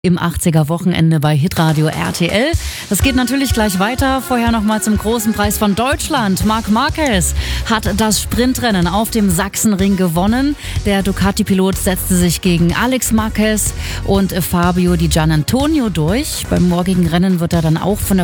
Im 80er-Wochenende bei Hitradio RTL. Das geht natürlich gleich weiter. Vorher nochmal zum großen Preis von Deutschland. Marc Marquez hat das Sprintrennen auf dem Sachsenring gewonnen. Der Ducati-Pilot setzte sich gegen Alex Marquez und Fabio Di Giannantonio durch. Beim morgigen Rennen wird er dann auch von der